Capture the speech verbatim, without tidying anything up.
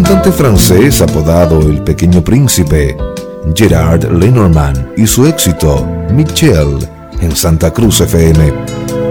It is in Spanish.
cantante francés apodado El Pequeño Príncipe, Gerard Lenormand, y su éxito Michelle en Santa Cruz F M.